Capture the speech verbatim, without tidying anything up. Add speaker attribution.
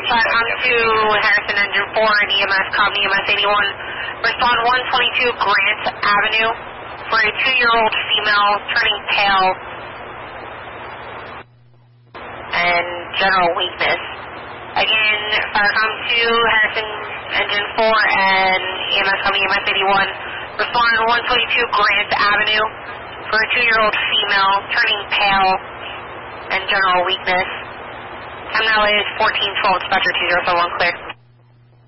Speaker 1: Firecom two, Harrison Engine four, and E M S, Com E M S eighty-one. Respond one twenty-two Grant Avenue for a two-year-old female turning pale and general weakness. Again, Firecom two, Harrison Engine four, and E M S, Com E M S eighty-one. Respond one twenty-two Grant Avenue for a two-year-old female turning pale and general weakness. Time now is fourteen twelve, Dispatcher two zero seven one, clear.